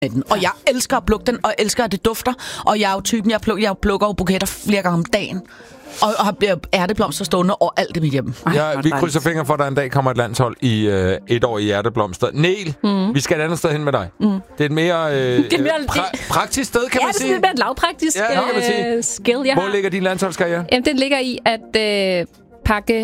med den. Og jeg elsker at plukke den, og elsker, at det dufter. Og jeg er jo typen, jeg plukker jo buketter flere gange om dagen. Og har ærteblomster stående overalt i mit hjem. Vi krydser fingre for, at der en dag kommer et landshold i et år i ærteblomster. Niel, vi skal et andet sted hen med dig. Det er et mere, praktisk sted, kan man sige. Ja, det er lidt lavpraktisk skill, jeg har. Hvor ligger din landsholdskarriere? Jamen, den ligger i at pakke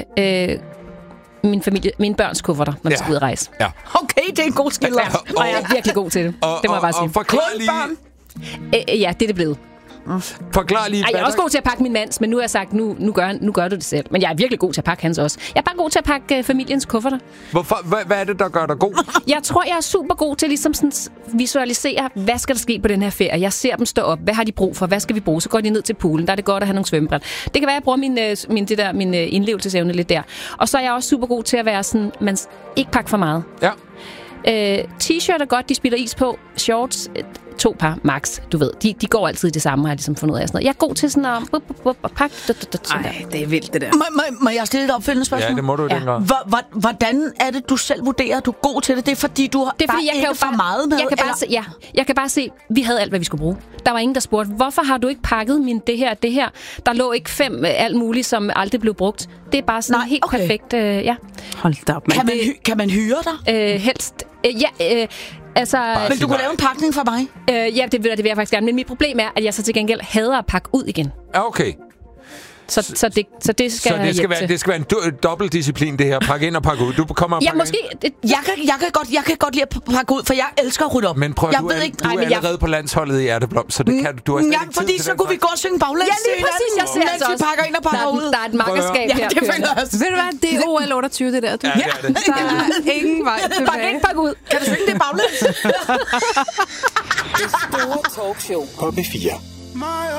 min børns kufferter, når de skal ud at rejse. Ja. Okay, det er en god skill. Og jeg er virkelig god til det. Det må jeg bare sige. Og forklar lige... Ja, det er det blevet. Forklar lige... Jeg er også god til at pakke min mands, men nu har jeg sagt, nu gør du det selv. Men jeg er virkelig god til at pakke hans også. Jeg er bare god til at pakke familiens kufferter. Hvorfor? Hvad er det, der gør dig god? Jeg tror, jeg er super god til ligesom sådan visualisere, hvad skal der ske på den her ferie. Jeg ser dem stå op. Hvad har de brug for? Hvad skal vi bruge? Så går de ned til poolen. Der er det godt at have nogle svømmebræt. Det kan være, at jeg bruger min indlevelsesevne lidt der. Og så er jeg også super god til at være sådan, man ikke pakke for meget. Ja. T-shirt er godt, de spiller is på. Shorts, 2 par max, du ved. De går altid det samme, har jeg ligesom fundet ud af. Sådan noget. Jeg er god til sådan at pakke. Ej, det er vildt, det der. Må jeg stille et opfølgende spørgsmål? Ja, det må du i den grad. Hvordan er det, du selv vurderer, at du er god til det? Det er fordi, du har ikke for meget med? Jeg kan bare se, vi havde alt, hvad vi skulle bruge. Der var ingen, der spurgte, hvorfor har du ikke pakket det her? Der lå ikke 5 alt muligt, som aldrig blev brugt. Det er bare sådan helt perfekt, ja. Hold da op, man. Kan man hyre dig? Helst. Altså, men du kunne lave en pakning for mig? Ja, det vil jeg faktisk gerne. Men mit problem er, at jeg så til gengæld hader at pakke ud igen. Okay. Så det skal være en dobbeltdisciplin, det her. Pakke ind og pakke ud. Du kommer og pakke ind. Jeg kan godt lide at pakke ud, for jeg elsker at rydde op. Men prøv, du er allerede på landsholdet i Ærteblom, så det kan du har ja, fordi så kunne vi gå og synge baglæns. Ja, lige præcis. Jeg ser altså også. Vi pakker ind og pakker ud. Der er et makkerskab her. Det føler jeg også. Ved du hvad, det er OL 28, det der. Ja, det er det. Der er ingen vej tilbage. Pakke ind, pakke ud. Kan du synge det baglæns? Det store talkshow på B4.